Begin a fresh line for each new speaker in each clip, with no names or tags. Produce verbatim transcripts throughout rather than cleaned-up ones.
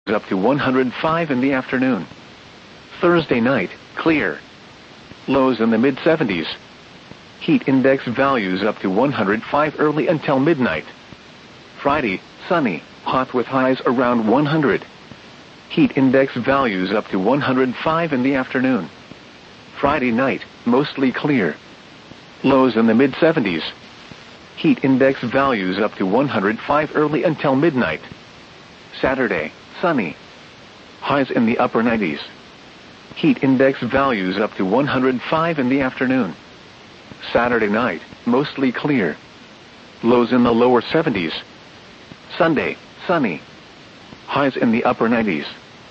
up to one hundred five in the afternoon. Thursday night, clear. Lows in the mid seventies. Heat index values up to one hundred five early until midnight. Friday, sunny, hot with highs around one hundred. Heat index values up to one hundred five in the afternoon. Friday night, mostly clear. Lows in the mid seventies. Heat index values up to one hundred five early until midnight. Saturday, sunny. Highs in the upper nineties. Heat index values up to one hundred five in the afternoon. Saturday night, mostly clear. Lows in the lower seventies. Sunday, sunny. Highs in the upper nineties.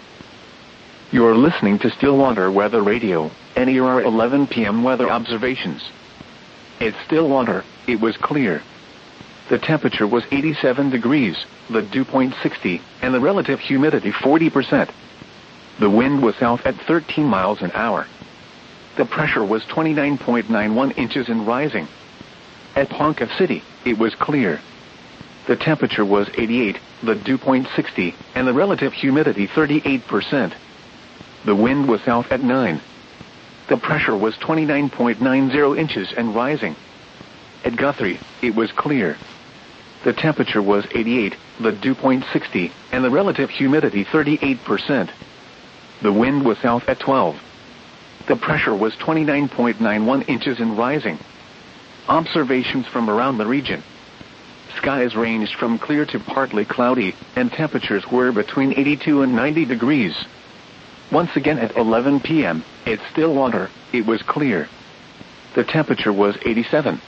You're listening to Stillwater Weather Radio, N E R eleven p m weather observations. At Stillwater, it was clear. The temperature was eighty-seven degrees, the dew point sixty, and the relative humidity forty percent. The wind was south at thirteen miles an hour. The pressure was twenty-nine point nine one inches and rising. At Ponca City, it was clear. The temperature was eighty-eight, the dew point sixty, and the relative humidity thirty-eight percent. The wind was south at nine. The pressure was twenty-nine point nine zero inches and rising. At Guthrie, it was clear. The temperature was eighty-eight, the dew point sixty, and the relative humidity thirty-eight percent. The wind was south at twelve. The pressure was twenty-nine point nine one inches and rising. Observations from around the region. Skies ranged from clear to partly cloudy, and temperatures were between eighty-two and ninety degrees. Once again at eleven p m, at Stillwater, it was clear. The temperature was eighty-seven.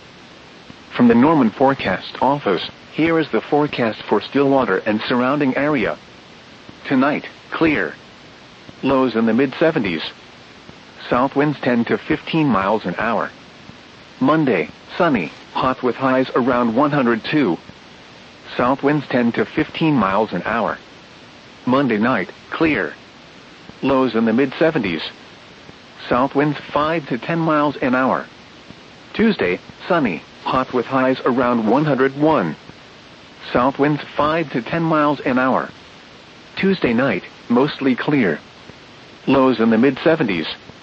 From the Norman Forecast Office, here is the forecast for Stillwater and surrounding area. Tonight, clear. Lows in the mid seventies. South winds ten to fifteen miles an hour. Monday, sunny, hot with highs around one hundred two. South winds ten to fifteen miles an hour. Monday night, clear. Lows in the mid seventies. South winds five to ten miles an hour. Tuesday, sunny, hot with highs around one hundred one. South winds five to ten miles an hour. Tuesday night, mostly clear. Lows in the mid seventies.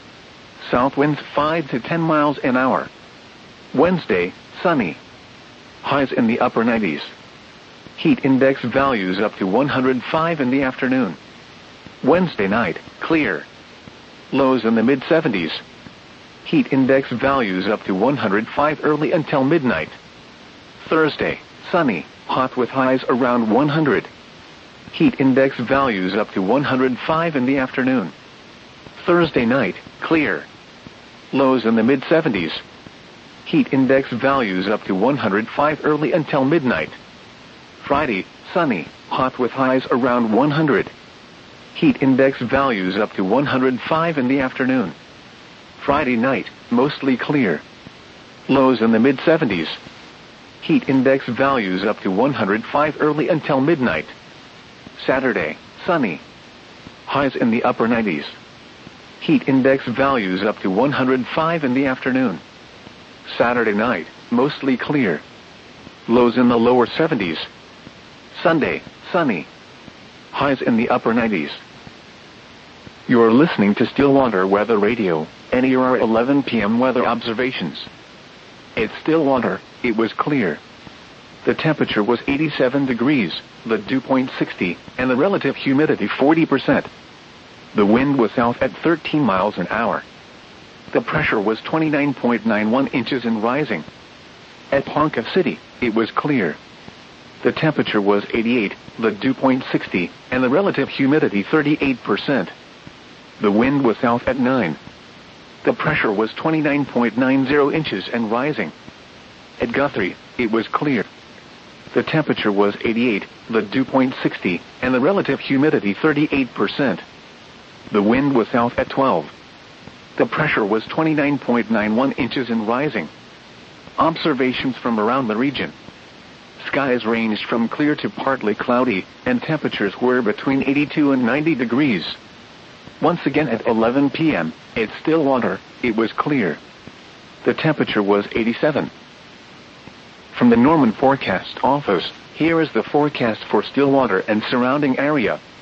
South winds five to ten miles an hour. Wednesday, sunny. Highs in the upper nineties. Heat index values up to one hundred five in the afternoon. Wednesday night, clear. Lows in the mid seventies. Heat index values up to one hundred five early until midnight. Thursday, sunny, hot with highs around one hundred. Heat index values up to one hundred five in the afternoon. Thursday night, clear. Lows in the mid seventies. Heat index values up to one hundred five early until midnight. Friday, sunny, hot with highs around one hundred. Heat index values up to one hundred five in the afternoon. Friday night, mostly clear. Lows in the mid seventies. Heat index values up to one hundred five early until midnight. Saturday, sunny. Highs in the upper nineties. Heat index values up to one hundred five in the afternoon. Saturday night, mostly clear. Lows in the lower seventies. Sunday, sunny. Highs in the upper nineties. You're listening to Stillwater Weather Radio, N E R eleven p m weather observations. At Stillwater, it was clear. The temperature was eighty-seven degrees, the dew point sixty, and the relative humidity forty percent. The wind was south at thirteen miles an hour. The pressure was twenty-nine point nine one inches and rising. At Ponca City, it was clear. The temperature was eighty-eight, the dew point sixty, and the relative humidity thirty-eight percent. The wind was south at nine. The pressure was twenty-nine point nine zero inches and rising. At Guthrie, it was clear. The temperature was eighty-eight, the dew point sixty, and the relative humidity thirty-eight percent. The wind was south at twelve. The pressure was twenty-nine point nine one inches and rising. Observations from around the region. Skies ranged from clear to partly cloudy, and temperatures were between eighty-two and ninety degrees. Once again at eleven p m, at Stillwater, it was clear. The temperature was eighty-seven. From the Norman Forecast Office, here is the forecast for Stillwater and surrounding area.